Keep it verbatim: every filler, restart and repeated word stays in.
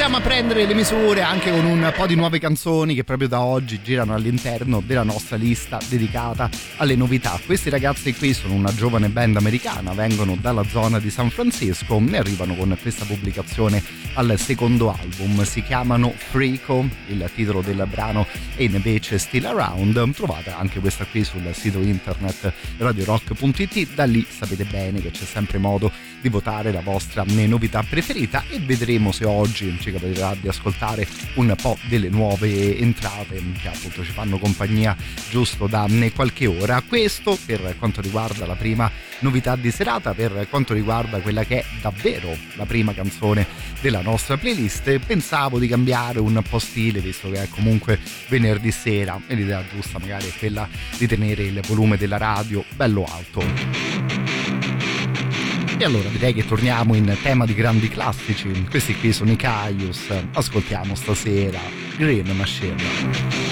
iniziamo a prendere le misure anche con un po' di nuove canzoni che proprio da oggi girano all'interno della nostra lista dedicata alle novità. Questi ragazzi qui sono una giovane band americana, vengono dalla zona di San Francisco e arrivano con questa pubblicazione al secondo album. Si chiamano Freako, il titolo del brano è invece Still Around. Trovate anche questa qui sul sito internet radio rock punto it, da lì sapete bene che c'è sempre modo di votare la vostra novità preferita e vedremo se oggi ci capiterà di ascoltare un po' delle nuove entrate che appunto ci fanno compagnia giusto da qualche ora. Questo per quanto riguarda la prima novità di serata. Per quanto riguarda quella che è davvero la prima canzone della nostra playlist, pensavo di cambiare un po' stile, visto che è comunque venerdì sera e l'idea giusta magari è quella di tenere il volume della radio bello alto. E allora direi che torniamo in tema di grandi classici. Questi qui sono i Caius. Ascoltiamo stasera Green Machine.